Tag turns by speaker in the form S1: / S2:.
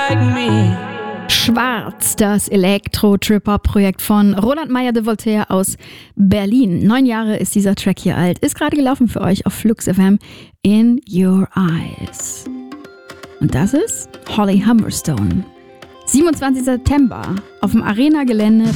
S1: like me.
S2: Schwarz, das Elektro-Trip-Hop-Projekt von Roland Meyer de Voltaire aus Berlin. 9 Jahre ist dieser Track hier alt. Ist gerade gelaufen für euch auf Flux FM. In Your Eyes. Und das ist Holly Humberstone. 27. September auf dem Arena-Gelände